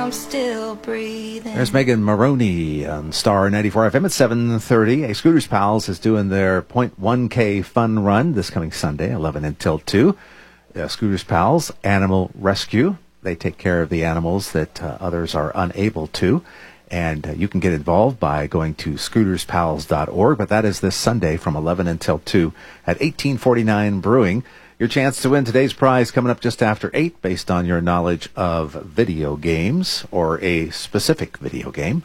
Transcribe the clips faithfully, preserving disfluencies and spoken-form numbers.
I'm still breathing. There's Megan Maroney on Star ninety-four F M at seven thirty. A Scooters Pals is doing their point one K fun run this coming Sunday, eleven until two. Uh, Scooters Pals, Animal Rescue. They take care of the animals that uh, others are unable to. And uh, you can get involved by going to scooters pals dot org. But that is this Sunday from eleven until two at eighteen forty-nine Brewing. Your chance to win today's prize coming up just after eight based on your knowledge of video games or a specific video game.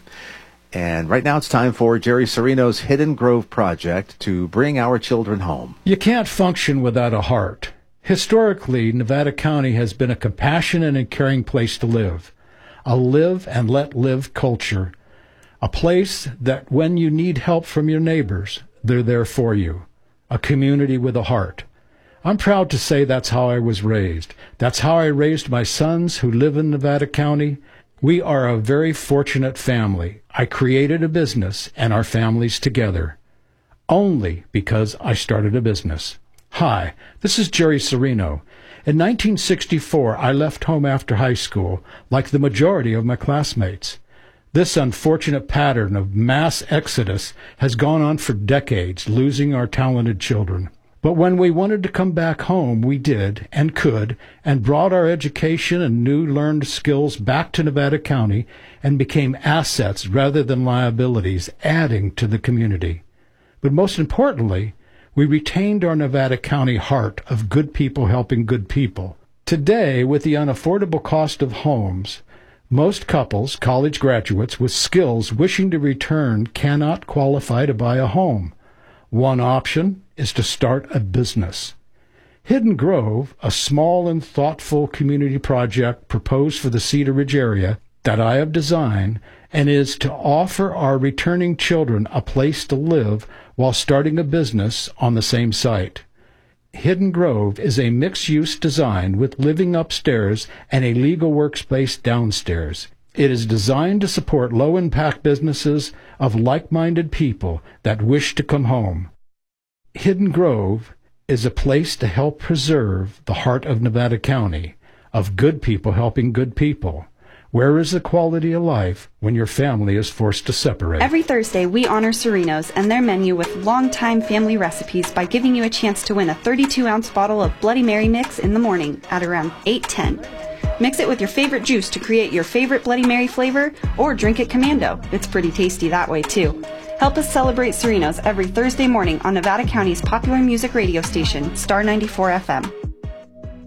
And right now it's time for Jerry Serino's Hidden Grove Project to bring our children home. You can't function without a heart. Historically, Nevada County has been a compassionate and caring place to live. A live and let live culture. A place that when you need help from your neighbors, they're there for you. A community with a heart. I'm proud to say that's how I was raised. That's how I raised my sons who live in Nevada County. We are a very fortunate family. I created a business and our families together. Only because I started a business. Hi, this is Jerry Serino. In nineteen sixty-four, I left home after high school, like the majority of my classmates. This unfortunate pattern of mass exodus has gone on for decades, losing our talented children. But when we wanted to come back home, we did and could, and brought our education and new learned skills back to Nevada County and became assets rather than liabilities, adding to the community. But most importantly, we retained our Nevada County heart of good people helping good people. Today, with the unaffordable cost of homes, most couples, college graduates with skills wishing to return cannot qualify to buy a home. One option is to start a business. Hidden Grove, a small and thoughtful community project proposed for the Cedar Ridge area that I have designed, and is to offer our returning children a place to live while starting a business on the same site. Hidden Grove is a mixed-use design with living upstairs and a legal workspace downstairs. It is designed to support low-impact businesses of like-minded people that wish to come home. Hidden Grove is a place to help preserve the heart of Nevada County, of good people helping good people. Where is the quality of life when your family is forced to separate? Every Thursday, we honor Serino's and their menu with longtime family recipes by giving you a chance to win a thirty-two ounce bottle of Bloody Mary mix in the morning at around eight ten. Mix it with your favorite juice to create your favorite Bloody Mary flavor, or drink it commando. It's pretty tasty that way, too. Help us celebrate Serino's every Thursday morning on Nevada County's popular music radio station, Star ninety-four F M.